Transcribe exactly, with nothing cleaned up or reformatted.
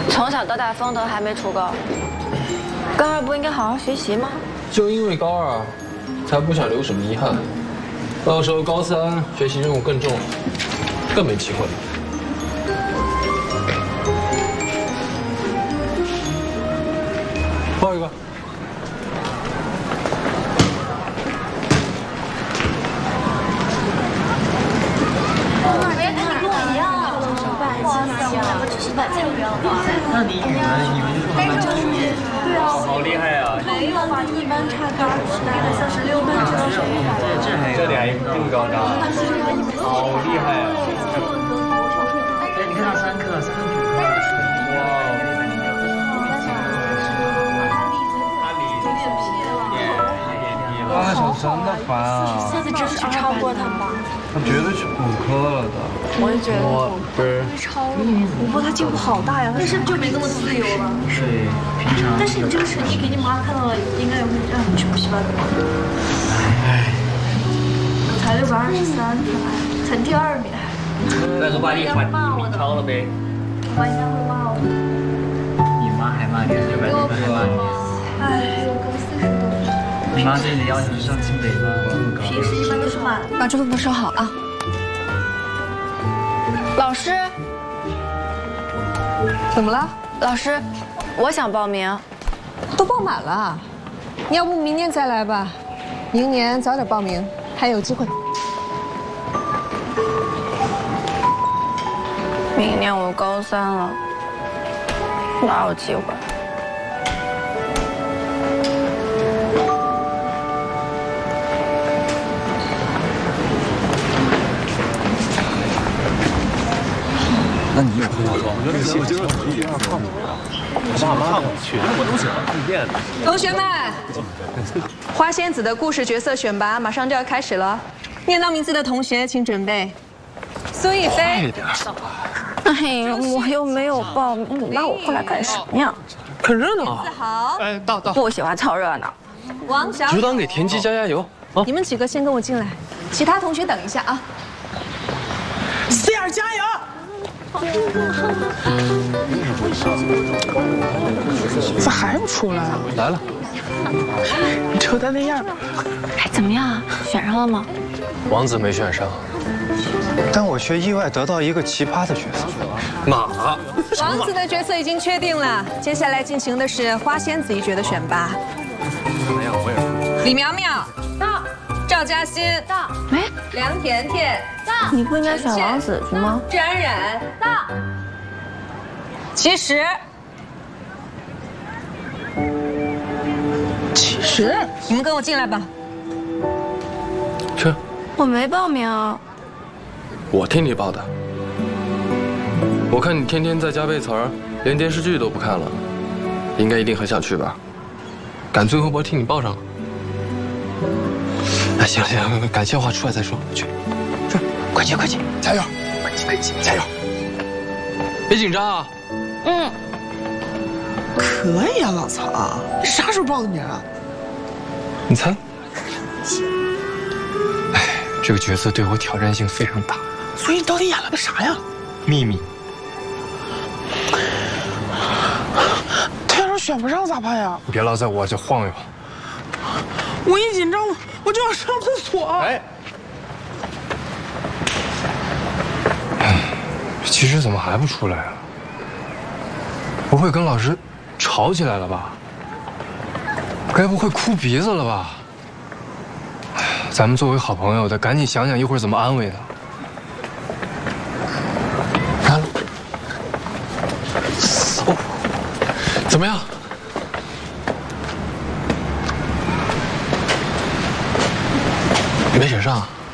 从小到大风头还没出够，高二不应该好好学习吗？ 就因为高二，才不想留什么遗憾。到时候高三学习任务更重，更没机会了。抱一个。 那你语文你们就慢慢教学，对啊，好厉害啊！ 没有吧？一般差个二十，大概三十六分就要学一百。 这这还这里还这么高招，好厉害啊！哎，你看到三课，三课。哇！ 啊，小真的烦啊！ 下次真是超过他吧？ 他绝对是补课了的。 我也觉得。 我不是。 超了，不过他进步好大呀，但是就没那么自由了。 对，平常。 但是你这个成绩给你妈看到了，应该也会让你穷批吧？ 哎。 我才六百二十三分，才第二名。 那个把你还你超了呗？ 我妈应该会骂我。 你妈还骂你，六百多分还骂你？ 哎，我高四十多分。 你妈对你的要求是上清北吗？ 平时一般都是满。 把这份都收好啊。老师， 怎么了？ 老师，我想报名。 都报满了，你要不明年再来吧？明年早点报名，还有机会。 明年我高三了，哪有机会？ 那你有空吗？我觉得这个今儿一定要看我，爸妈去，我都喜欢看电的。 同学们，花仙子的故事角色选拔马上就要开始了，念到名字的同学请准备。苏一飞。 快点！ 哎呀，我又没有报名，你拉我过来干什么呀？ 看热闹。 自豪。 哎，到到。 不喜欢凑热闹。 王小。 就当给田鸡加加油啊！ 你们几个先跟我进来，其他同学等一下啊。 C儿加油！ 咋还不出来啊？ 来了， 你瞅他那样， 哎，怎么样？选上了吗？ 王子没选上， 但我却意外得到一个奇葩的角色—— 马。 王子的角色已经确定了，接下来进行的是花仙子一角的选拔。 哎呀，我也是。 李苗苗到，赵嘉欣到， 哎， 梁甜甜到， 你不应该选王子去吗？ 冉冉到。 其实， 其实你们跟我进来吧。 去， 我没报名。 我替你报的。我看你天天在家背词儿，连电视剧都不看了，应该一定很想去吧？赶最后波替你报上了。哎，行了行了，感谢话出来再说。去，去，快去快去，加油！快去快去，加油！别紧张啊。 嗯， 可以啊，老曹，你啥时候报的名啊？ 你猜？哎，这个角色对我挑战性非常大。 所以你到底演了个啥呀？ 秘密。 他要是选不上咋办呀？ 别老在我这晃悠。 我一紧张，我就要上厕所。 哎。其实怎么还不出来啊？ 不会跟老师吵起来了吧？该不会哭鼻子了吧？咱们作为好朋友的，赶紧想想一会儿怎么安慰他。来了，哦，怎么样？你没选上啊？